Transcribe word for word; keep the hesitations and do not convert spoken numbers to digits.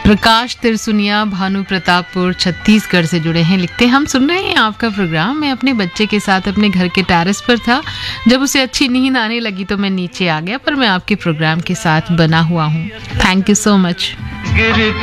प्रकाश तिरसुनिया भानु प्रतापपुर छत्तीसगढ़ से जुड़े हैं, लिखते हैं हम सुन रहे हैं आपका प्रोग्राम। मैं अपने बच्चे के साथ अपने घर के टेरेस पर था, जब उसे अच्छी नींद आने लगी तो मैं नीचे आ गया, पर मैं आपके प्रोग्राम के साथ बना हुआ हूँ। Thank you so much.